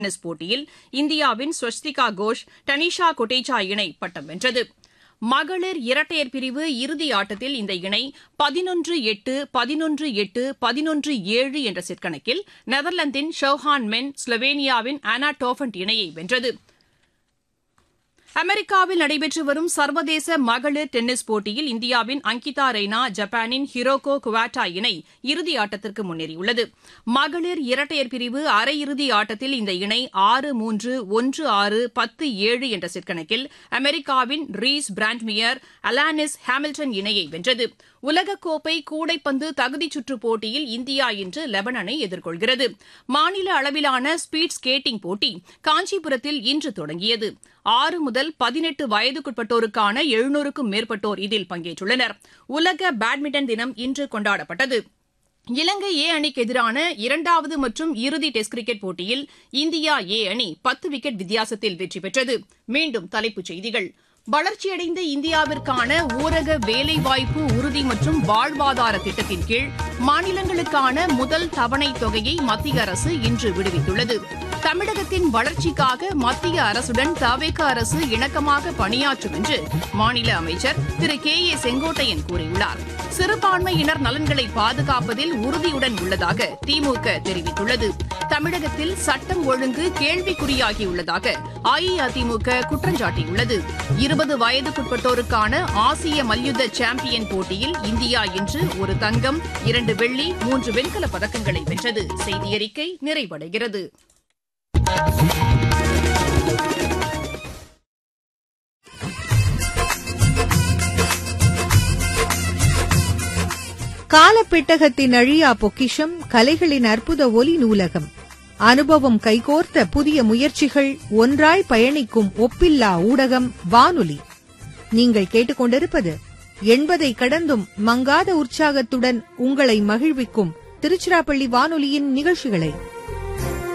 Tennis போட்டியில் இந்தியாவின் ஸ்வஸ்திகா கோஷ் டனிஷா கொட்டேச்சா இணை பட்டம் வென்றது. மகளிர் இரட்டையர் பிரிவு இறுதி ஆட்டத்தில் இந்த இணை 11-8, 11-8, 11-7 என்ற செட் கணக்கில் நெதர்லாந்தின் ஷோஹான் மென், ஸ்லோவேனியாவின் ஆனா டோஃபண்ட் இணையை வென்றது. அமெரிக்காவில் நடைபெற்று வரும் சர்வதேச மகளிர் டென்னிஸ் போட்டியில் இந்தியாவின் அங்கிதா ரெய்னா, ஜப்பானின் ஹிரோகோ குவாட்டா இணை இறுதி ஆட்டத்திற்கு முன்னேறியுள்ளது. மகளிர் இரட்டையர் பிரிவு அரையிறுதி ஆட்டத்தில் இந்த இணை 6-3, 1-6, 10-7 என்ற செட் கணக்கில் அமெரிக்காவின் ரீஸ் பிராண்ட்மியர், அலானிஸ் ஹாமில்டன் இணையை வென்றது. உலகக்கோப்பை கூடைப்பந்து தகுதிச்சுற்றுப் போட்டியில் இந்தியா இன்று லெபனனை எதிர்கொள்கிறது. மாநில அளவிலான ஸ்பீட் ஸ்கேட்டிங் போட்டி காஞ்சிபுரத்தில் இன்று தொடங்கியது. 6 முதல் 18 வயதுக்குட்பட்டோருக்கான 700க்கும் மேற்பட்டோர் இதில் பங்கேற்றுள்ளனர். உலக பேட்மிண்டன் தினம் இன்று கொண்டாடப்பட்டது. இலங்கை ஏ அணிக்கு எதிரான 2வது மற்றும் இறுதி டெஸ்ட் கிரிக்கெட் போட்டியில் இந்தியா ஏ அணி 10 விக்கெட் வித்தியாசத்தில் வெற்றி பெற்றது. மீண்டும் தலைப்புச் செய்திகள். வளர்ச்சியடைந்த இந்தியாவிற்கான ஊரக வேலைவாய்ப்பு உறுதி மற்றும் வாழ்வாதார திட்டத்தின் கீழ் மாநிலங்களுக்கான முதல் தவணைத் தொகையை மத்திய அரசு இன்று விடுவித்துள்ளது. தமிழகத்தின் வளர்ச்சிக்காக மத்திய அரசுடன் தவேக அரசு இணக்கமாக பணியாற்றும் என்று மாநில அமைச்சர் திரு கே.ஏ. செங்கோட்டையன் கூறியுள்ளார். சிறுபான்மையினர் நலன்களை பாதுகாப்பதில் உறுதியுடன் உள்ளதாக திமுக தெரிவித்துள்ளது. தமிழகத்தில் சட்டம் ஒழுங்கு கேள்விக்குறியாகியுள்ளதாக அஇஅதிமுக குற்றம் சாட்டியுள்ளது. 20 வயதுக்குட்பட்டோருக்கான ஆசிய மல்யுத்த சாம்பியன் போட்டியில் இந்தியா இன்று 1 தங்கம், 2 வெள்ளி, 3 வெண்கலப் பதக்கங்களை வென்றது. செய்தியறிக்கை நிறைவடைகிறது. காலப்பெட்டகத்தின் அழியா பொக்கிஷம், கலைகளின் அற்புத ஒலி நூலகம், அனுபவம் கைகோர்த்த புதிய முயற்சிகள், ஒன்றாய் பயணிக்கும் ஒப்பில்லா ஊடகம் வானொலி. நீங்கள் கேட்டுக்கொண்டிருப்பது 80 கடந்தும் மங்காத உற்சாகத்துடன் உங்களை மகிழ்விக்கும் திருச்சிராப்பள்ளி வானொலியின் நிகழ்ச்சிகளை.